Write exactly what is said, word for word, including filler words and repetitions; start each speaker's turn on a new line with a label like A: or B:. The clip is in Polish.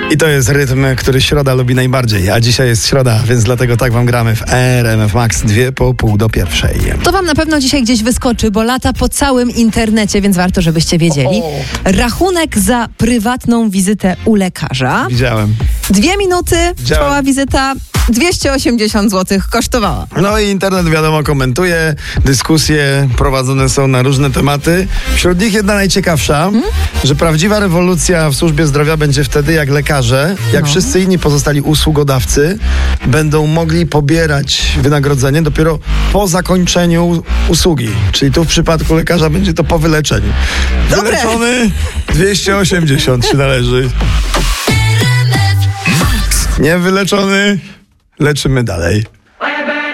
A: I to jest rytm, który środa lubi najbardziej, a dzisiaj jest środa, więc dlatego tak wam gramy w R M F Max dwie po pół do pierwszej.
B: To wam na pewno dzisiaj gdzieś wyskoczy, bo lata po całym internecie, więc warto, żebyście wiedzieli.
A: O.
B: Rachunek za prywatną wizytę u lekarza.
A: Widziałem.
B: Dwie minuty
A: Widziałem.
B: trwała wizyta, dwieście osiemdziesiąt złotych kosztowała.
A: No i internet wiadomo komentuje, dyskusje prowadzone są na różne tematy. Wśród nich jedna najciekawsza, hmm? że prawdziwa rewolucja w służbie zdrowia będzie wtedy, jak lekarze, jak no. wszyscy inni pozostali usługodawcy będą mogli pobierać wynagrodzenie dopiero po zakończeniu usługi. Czyli tu w przypadku lekarza będzie to po wyleczeniu.
B: Dobre.
A: Wyleczony dwieście osiemdziesiąt się należy. Nie wyleczony, leczymy dalej.